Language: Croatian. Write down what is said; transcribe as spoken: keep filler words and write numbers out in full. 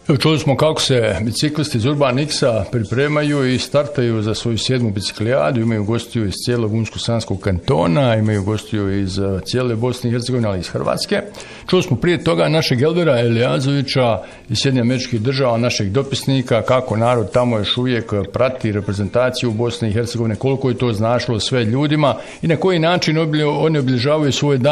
Evo, čuli smo kako se biciklisti iz Urban X-a pripremaju i startaju za svoju sedmu biciklijadu. Imaju gostiju iz cijelog Unsko-Sanskog kantona, imaju gostiju iz cijele Bosne i Hercegovine, ali iz Hrvatske. Čuli smo prije toga našeg Elvera Elijazovića iz Sjedinjenih Američkih Država, našeg dopisnika, kako narod tamo još uvijek prati reprezentaciju Bosne i Hercegovine, koliko je to značilo sve ljudima i na koji način oni obilježavaju svoj dan